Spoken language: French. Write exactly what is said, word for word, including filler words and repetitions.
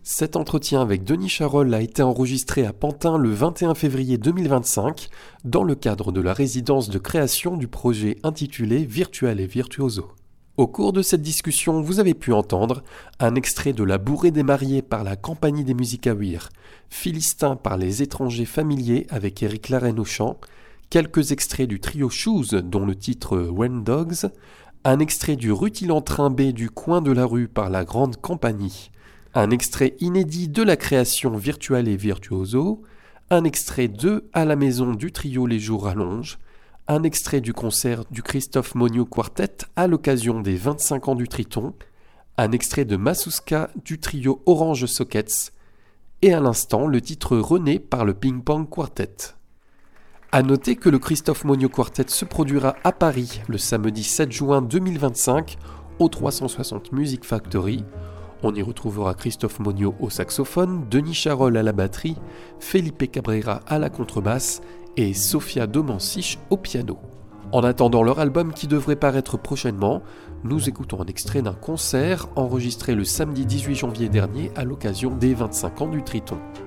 Cet entretien avec Denis Charol a été enregistré à Pantin le vingt et un février deux mille vingt-cinq dans le cadre de la résidence de création du projet intitulé Virtual et Virtuoso. Au cours de cette discussion, vous avez pu entendre un extrait de La bourrée des mariés par la Compagnie des Musiques à Ouïr, Philistin par les étrangers familiers avec Éric Larraine au chant, quelques extraits du trio Shoes dont le titre When Dogs, un extrait du rutilant train B du coin de la rue par la Grande Compagnie, un extrait inédit de la création Virtual et Virtuoso, un extrait de À la maison du trio Les Jours rallongent, un extrait du concert du Christophe Monio Quartet à l'occasion des vingt-cinq ans du Triton, un extrait de Masuska du trio Orange Sockets, et à l'instant le titre René par le Ping Pong Quartet. A noter que le Christophe Monio Quartet se produira à Paris le samedi sept juin deux mille vingt-cinq au trois cent soixante Music Factory. On y retrouvera Christophe Monio au saxophone, Denis Charol à la batterie, Felipe Cabrera à la contrebasse et Sofia Domansich au piano. En attendant leur album qui devrait paraître prochainement, nous écoutons un extrait d'un concert enregistré le samedi dix-huit janvier dernier à l'occasion des vingt-cinq ans du Triton.